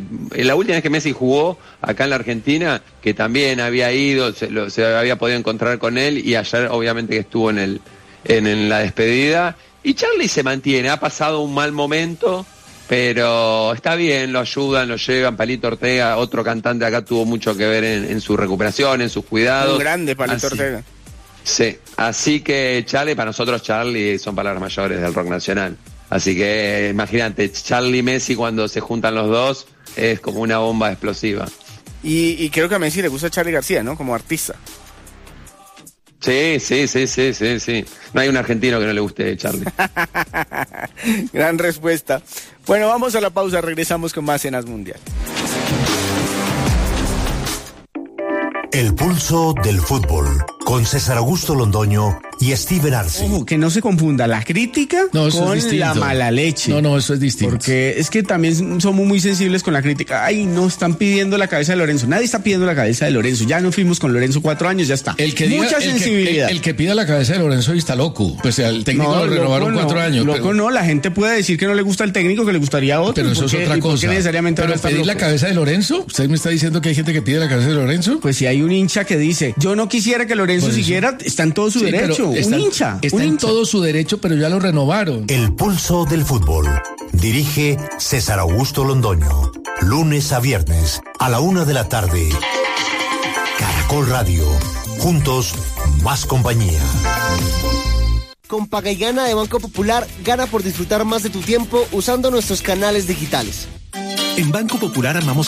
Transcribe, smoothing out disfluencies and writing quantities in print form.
la última vez que Messi jugó acá en la Argentina, que también había ido, se había podido encontrar con él, y ayer obviamente que estuvo en la despedida. Y Charly se mantiene, ha pasado un mal momento, pero está bien, lo ayudan, lo llevan. Palito Ortega, otro cantante acá, tuvo mucho que ver en su recuperación, en sus cuidados. Un grande Palito Ortega. Sí, así que Charly, para nosotros Charly son palabras mayores del rock nacional. Así que imagínate, Charly y Messi cuando se juntan los dos es como una bomba explosiva. Y creo que a Messi le gusta Charly García, ¿no? Como artista. Sí. No hay un argentino que no le guste Charly. Gran respuesta. Bueno, vamos a la pausa, regresamos con más Cenas Mundial. El pulso del fútbol, con César Augusto Londoño y Steven Arce. Ojo, que no se confunda la crítica con la mala leche. No, eso es distinto. Porque es que también somos muy sensibles con la crítica. Ay, no, están pidiendo la cabeza de Lorenzo. Nadie está pidiendo la cabeza de Lorenzo. Ya no fuimos con Lorenzo 4 años, ya está. Mucha sensibilidad. El que pida la cabeza de Lorenzo está loco. Pues el técnico lo renovaron 4 años. Loco no, la gente puede decir que no le gusta el técnico, que le gustaría otro. Pero eso es otra cosa. Necesariamente pero pedir la cabeza de Lorenzo, ¿usted me está diciendo que hay gente que pide la cabeza de Lorenzo? Pues si hay un hincha que dice, yo no quisiera que Lorenzo siguiera, está en todo su derecho. Está en todo su derecho, pero ya lo renovaron. El pulso del fútbol. Dirige César Augusto Londoño. Lunes a viernes a la 1:00 p.m. Caracol Radio. Juntos, más compañía. Con Paga y Gana de Banco Popular, gana por disfrutar más de tu tiempo usando nuestros canales digitales. En Banco Popular armamos